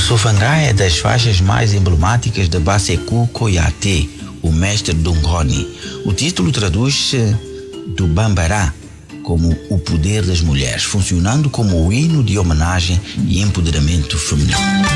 Sofangá é das faixas mais emblemáticas de Baseku Koyate, o mestre Dongoni. O título traduz-se do Bambará como o poder das mulheres, funcionando como o hino de homenagem e empoderamento feminino.